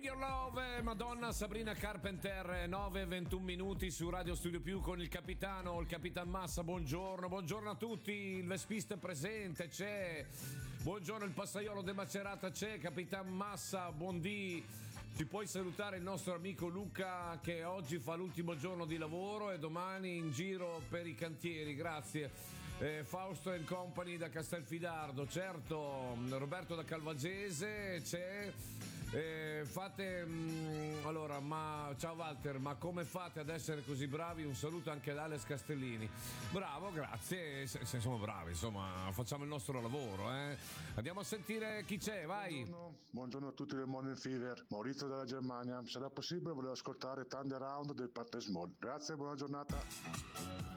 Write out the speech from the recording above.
Your Love, Madonna, Sabrina Carpenter, 9:21 minuti su Radio Studio Più con il Capitan Massa. Buongiorno a tutti, il Vespista è presente, c'è. Buongiorno, il Passaiolo de Macerata c'è, Capitan Massa, buondì. Ci puoi salutare il nostro amico Luca che oggi fa l'ultimo giorno di lavoro e domani in giro per i cantieri, grazie. Fausto and Company da Castelfidardo, certo, Roberto da Calvagese c'è. Allora, ciao Walter, ma come fate ad essere così bravi? Un saluto anche ad Alex Castellini. Bravo, grazie, se siamo bravi, insomma, facciamo il nostro lavoro, eh. Andiamo a sentire chi c'è, vai. Buongiorno a tutti del Morning Fever, Maurizio dalla Germania. Sarà possibile? Volevo ascoltare Thunder Round del Parte Small. Grazie, buona giornata.